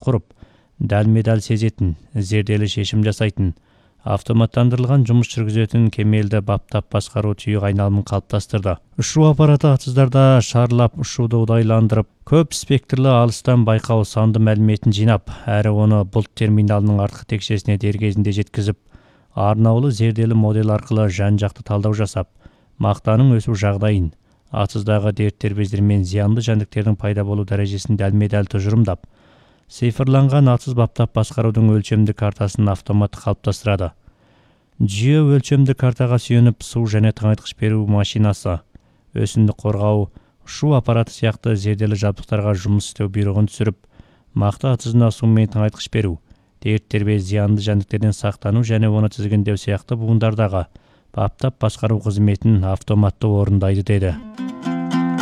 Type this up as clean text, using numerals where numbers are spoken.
құрып, дәлме-дәл сезетін, зерделі шешім жасайтын, автоматтандырылған жұмыс жүргізетін кемелді баптап басқару тұйық айналымын қалыптастырды. Ұшу аппараты атсыздарда шарлап ұшуды ұдайландырып, көп спектрлі алыстан байқау санды мәліметін жинап, әрі оны бұлт терминалының артқы текшесіне дер кезінде жеткізіп, арнаулы зерделі модель арқылы жан-жақты талдау жасап, мақтаның өсу жағдайын, атсыздағы дерттер бездер мен зиянды жәндіктердің пайда болу дәрежесін дәлме-дәл тұжырымдап, цифрланған атсыз баптап басқарудың өлшемді картасын автоматты қалыптастырады. Жүйе өлшемді картаға сүйеніп су және тыңайтқыш беру машинасы, өсімді қорғау, ұшу аппараты сияқты зерделі жабдықтарға жұмыс істеу бұйрығын түсіріп, мақты атсызына су мен тыңайтқыш беру, дерттер бен зиянды жәндіктерден сақтану және оны тізгіндеу сияқты буындардағы баптап басқару қызметін автоматты орындайды деді.